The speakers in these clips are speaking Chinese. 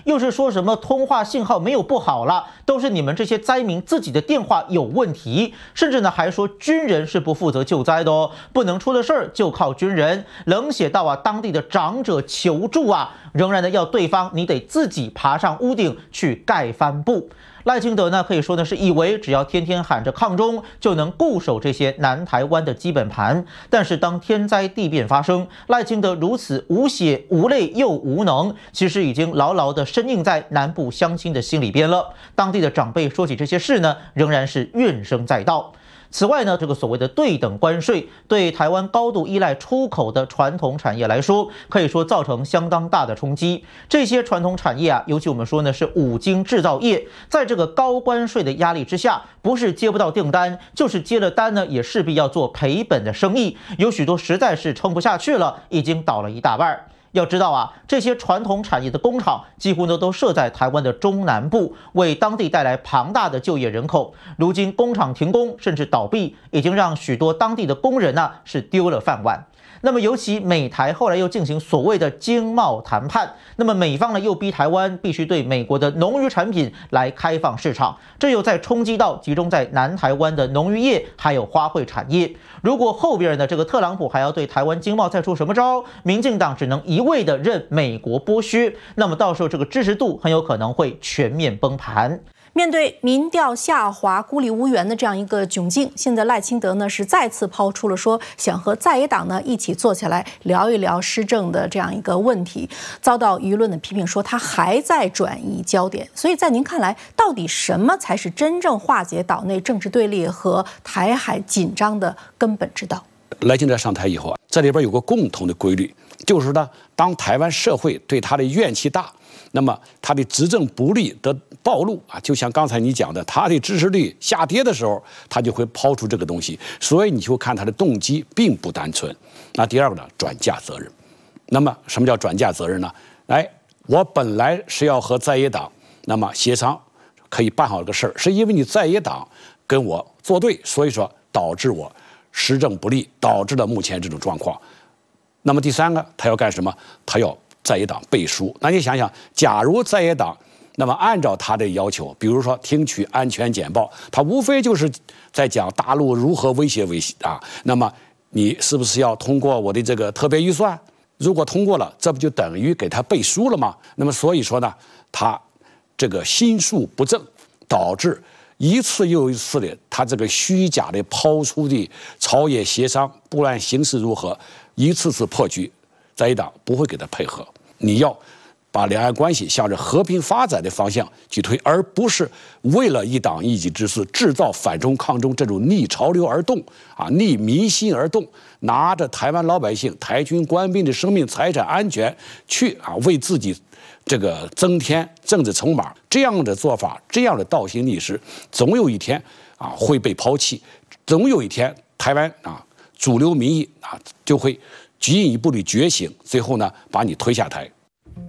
又是说什么通话信号没有不好了，都是你们这些灾民自己的电话有问题，甚至呢还说军人是不负责救灾的哦，不能出了事儿就靠军人，冷血到当地的长者求助仍然呢要对方你得自己爬上屋顶去盖帆布。赖清德呢可以说呢是以为只要天天喊着抗中就能固守这些南台湾的基本盘，但是当天灾地变发生，赖清德如此无血无泪又无能，其实已经牢牢的深印在南部乡亲的心里边了。当地的长辈说起这些事呢，仍然是怨声载道。此外呢，这个所谓的对等关税，对台湾高度依赖出口的传统产业来说，可以说造成相当大的冲击。这些传统产业尤其我们说呢是五金制造业，在这个高关税的压力之下，不是接不到订单，就是接了单呢，也势必要做赔本的生意。有许多实在是撑不下去了，已经倒了一大半。要知道这些传统产业的工厂几乎呢都设在台湾的中南部，为当地带来庞大的就业人口。如今工厂停工甚至倒闭，已经让许多当地的工人是丢了饭碗。那么尤其美台后来又进行所谓的经贸谈判，那么美方呢又逼台湾必须对美国的农渔产品来开放市场，这又在冲击到集中在南台湾的农渔业还有花卉产业。如果后边的这个特朗普还要对台湾经贸再出什么招，民进党只能一味的任美国剥削，那么到时候这个支持度很有可能会全面崩盘。 面对民调下滑、孤立无援的这样一个窘境，现在赖清德呢是再次抛出了说想和在野党呢一起坐下来聊一聊施政的这样一个问题，遭到舆论的批评说他还在转移焦点。所以在您看来，到底什么才是真正化解岛内政治对立和台海紧张的根本之道？ 赖清德上台以后这里边有个共同的规律，就是呢，当台湾社会对他的怨气大，那么他的执政不力的暴露就像刚才你讲的，他的支持率下跌的时候，他就会抛出这个东西。所以你就看他的动机并不单纯。那第二个呢，转嫁责任。那么什么叫转嫁责任呢？我本来是要和在野党那么协商，可以办好这个事儿，是因为你在野党跟我作对，所以说导致我施政不力，导致了目前这种状况。那么第三个，他要干什么？他要在野党背书。那你想想，假如在野党那么按照他的要求，比如说听取安全简报，他无非就是在讲大陆如何威胁那么你是不是要通过我的这个特别预算？如果通过了，这不就等于给他背书了吗？那么所以说呢，他这个心术不正，导致一次又一次的他这个虚假的抛出的朝野协商，不论形势如何，一次次破局，在野党不会给他配合。你要把两岸关系向着和平发展的方向去推，而不是为了一党一己之私，制造反中抗中这种逆潮流而动逆民心而动，拿着台湾老百姓、台军官兵的生命财产安全去为自己这个增添政治筹码。这样的做法，这样的倒行逆施，总有一天会被抛弃，总有一天台湾主流民意就会进一步的觉醒，最后呢把你推下台。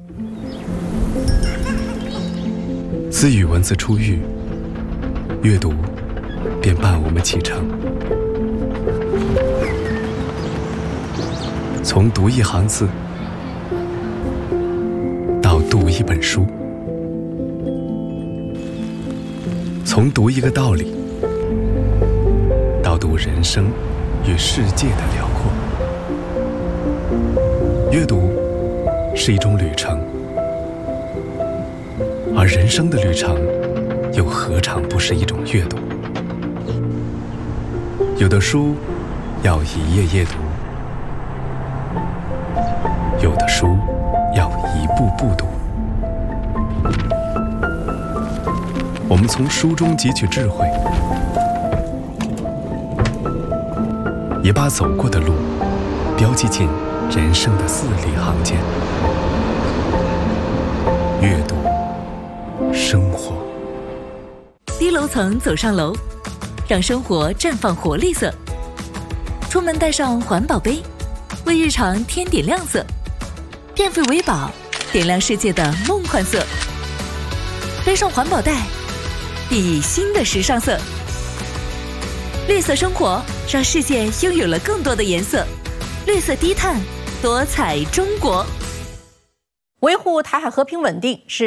私语文字出狱，阅读便伴我们启程。从读一行字到读一本书，从读一个道理到读人生与世界的辽阔。阅读是一种旅程，而人生的旅程又何尝不是一种阅读？有的书要一页页读，有的书要一步步读。我们从书中汲取智慧，也把走过的路标记进人生的字里行间。阅读生活， 低楼层走上楼，让生活绽放活力色。出门带上环保杯，为日常添点亮色。电费为宝，点亮世界的梦幻色。背上环保袋，熠熠新的时尚色。绿色生活，让世界拥有了更多的颜色。绿色低碳，多彩中国。 维护台海和平稳定是